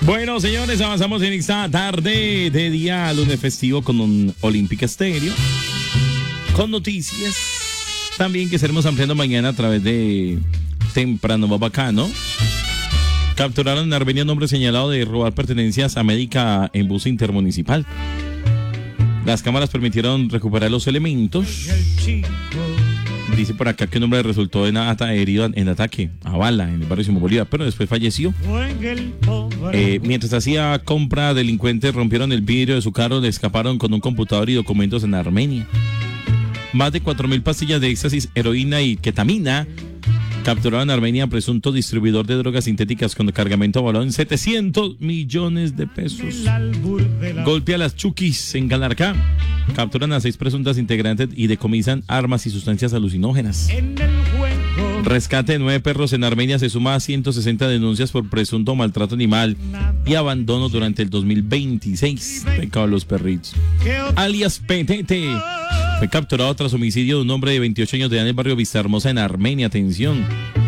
Bueno, señores, avanzamos en esta tarde de día lunes festivo con un Olímpica Estéreo, con noticias también que estaremos ampliando mañana a través de Temprano Más Bacano. Capturaron en Armenia un hombre señalado de robar pertenencias a médica en bus intermunicipal. Las cámaras permitieron recuperar los elementos. Dice por acá que un hombre resultó herido en ataque a bala en el barrio Simón Bolívar, pero después falleció. Mientras hacía compra, delincuentes rompieron el vidrio de su carro, le escaparon con un computador y documentos en Armenia. Más de 4.000 pastillas de éxtasis, heroína y ketamina capturaron en Armenia presunto distribuidor de drogas sintéticas con cargamento valorado en 700 millones de pesos. Golpe a las Chukis en Calarcá. Capturan a 6 presuntas integrantes y decomisan armas y sustancias alucinógenas. Rescate de 9 perros en Armenia se suma a 160 denuncias por presunto maltrato animal y abandono durante el 2026. Pecado a los perritos. Alias Petete fue capturado tras homicidio de un hombre de 28 años de edad en el barrio Vistahermosa en Armenia. Atención.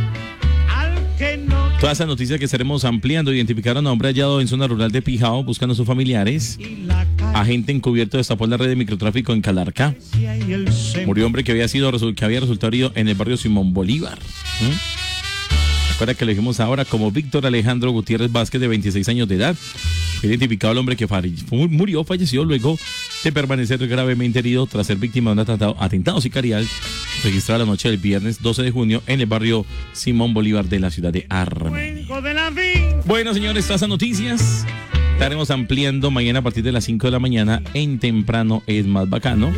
Toda esa noticia que estaremos ampliando. Identificaron a un hombre hallado en zona rural de Pijao buscando a sus familiares. Agente encubierto destapó la red de microtráfico en Calarcá. Murió hombre que había resultado herido en el barrio Simón Bolívar. Recuerda que lo dijimos ahora como Víctor Alejandro Gutiérrez Vázquez, de 26 años de edad. Identificado el hombre que falleció luego de permanecer gravemente herido tras ser víctima de un atentado sicarial registrado la noche del viernes 12 de junio en el barrio Simón Bolívar de la ciudad de Armenia. Bueno, señores, todas esas noticias estaremos ampliando mañana a partir de las 5 de la mañana en Temprano Es Más Bacano,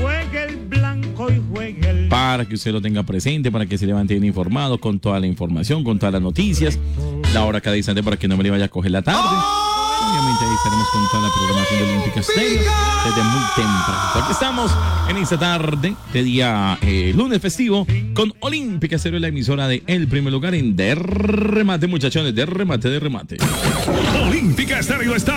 para que usted lo tenga presente, para que se levante bien informado con toda la información, con todas las noticias, la hora cada instante para que no me le vaya a coger la tarde. Obviamente ahí estaremos con toda la programación de Olímpica Estéreo desde muy temprano. Aquí estamos en esta tarde de día lunes festivo con Olímpica Estéreo, la emisora de El Primer Lugar en De Remate, muchachones, de remate. Olímpica Estéreo está